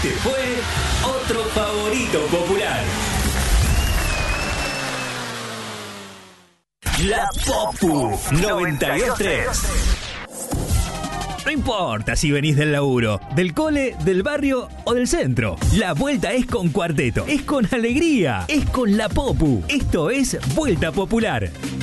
Este fue otro favorito popular. La Popu 92.3. No importa si venís del laburo, del cole, del barrio o del centro. La vuelta es con Cuarteto, es con alegría, es con la Popu. Esto es Vuelta Popular.